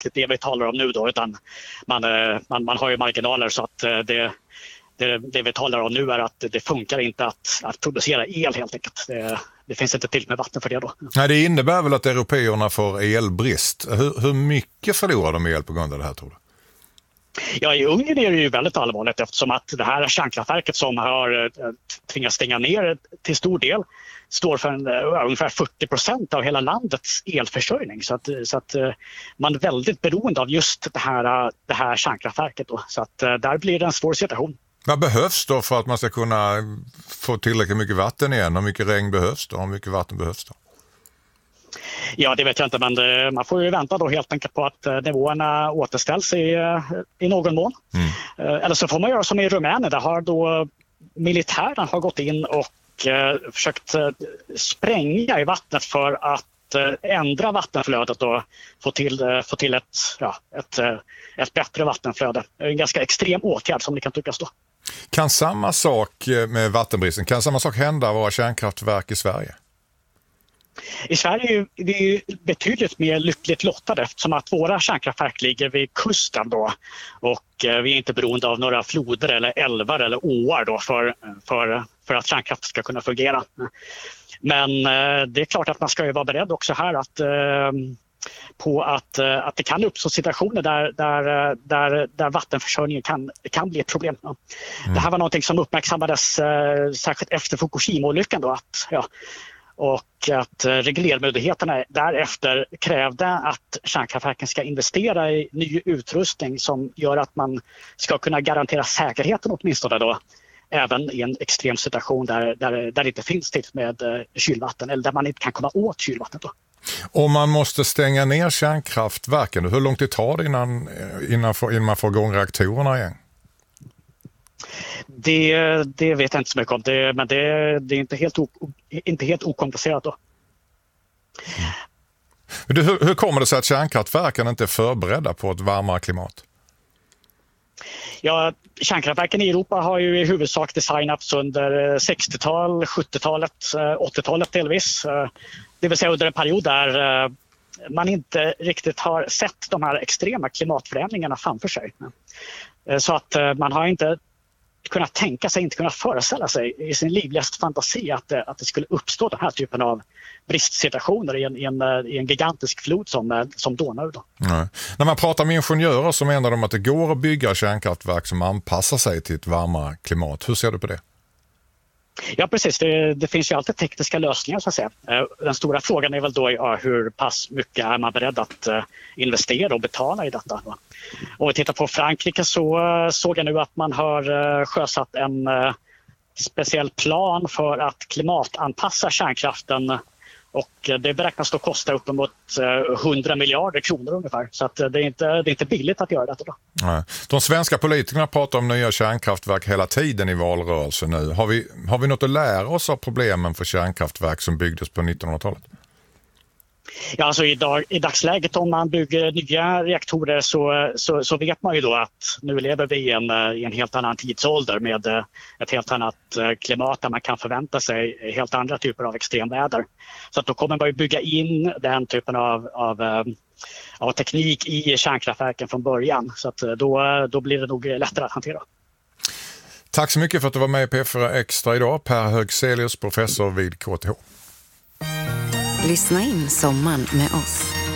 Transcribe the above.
det vi talar om nu då, utan man har ju marginaler, så att det vi talar om nu är att det funkar inte att producera el helt enkelt. Det finns inte till med vatten för det då. Nej, det innebär väl att européerna får elbrist. Hur mycket förlorar de el på grund av det här, tror du? Ja, i Ungern är det ju väldigt allvarligt, eftersom att det här kärnkraftverket som har tvingats stänga ner till stor del står för ungefär 40% av hela landets elförsörjning. Så att man är väldigt beroende av just det här kärnkraftverket då. Så att där blir det en svår situation. Vad behövs då för att man ska kunna få tillräckligt mycket vatten igen? Hur mycket regn behövs då? Hur mycket vatten behövs då? Ja, det vet jag inte, men man får ju vänta då helt enkelt på att nivåerna återställs i någon mån. Eller så får man göra som i Rumänien, där har då militären har gått in och försökt spränga i vattnet för att ändra vattenflödet och få till ett bättre vattenflöde. En ganska extrem åtgärd som det kan tyckas då. Kan samma sak med vattenbristen, kan samma sak hända våra kärnkraftverk i Sverige? I Sverige är vi betydligt mer lyckligt lottade, eftersom att våra kärnkraftverk ligger vid kusten då, och vi är inte beroende av några floder eller älvar eller åar då för att kärnkraft ska kunna fungera. Men det är klart att man ska ju vara beredd också här på att det kan uppstå situationer där vattenförsörjningen kan bli ett problem. Det här var någonting som uppmärksammades särskilt efter Fukushima-olyckan då, och att reglermyndigheterna därefter krävde att kärnkraftverken ska investera i ny utrustning som gör att man ska kunna garantera säkerheten åtminstone då, även i en extrem situation där det inte finns till med kylvatten, eller där man inte kan komma åt kylvattnet då. Om man måste stänga ner kärnkraftverken, hur långt det tar det innan man får igång reaktorerna igen? Det vet jag inte så mycket om, men det är inte helt okomplicerat då. Hur kommer det sig att kärnkraftverken inte är förberedda på ett varmare klimat? Ja, kärnkraftverken i Europa har ju i huvudsak designats under 60-tal, 70-talet, 80-talet delvis. Det vill säga under en period där man inte riktigt har sett de här extrema klimatförändringarna framför sig. Så att man har inte kunnat tänka sig, inte kunnat föreställa sig i sin livligaste fantasi att det skulle uppstå den här typen av bristsituationer i en gigantisk flod som Donau då. Nej. När man pratar med ingenjörer så menar de att det går att bygga kärnkraftverk som anpassar sig till ett varmare klimat. Hur ser du på det? Ja, precis. Det finns ju alltid tekniska lösningar så att säga. Den stora frågan är väl då hur pass mycket är man beredd att investera och betala i detta. Om vi tittar på Frankrike så såg jag nu att man har sjösatt en speciell plan för att klimatanpassa kärnkraften, och det beräknas då kosta uppemot 100 miljarder kronor ungefär. Så att det är inte billigt att göra detta då. Nej. De svenska politikerna pratar om nya kärnkraftverk hela tiden i valrörelsen nu. Har vi något att lära oss av problemen för kärnkraftverk som byggdes på 1900-talet? Ja, alltså i dagsläget om man bygger nya reaktorer så vet man ju då att nu lever vi i en helt annan tidsålder med ett helt annat klimat där man kan förvänta sig helt andra typer av extremväder. Så att då kommer man ju bygga in den typen av teknik i kärnkraftverken från början. Så att då blir det nog lättare att hantera. Tack så mycket för att du var med i P4 Extra idag. Per Högselius, professor vid KTH. Lyssna in sommaren med oss.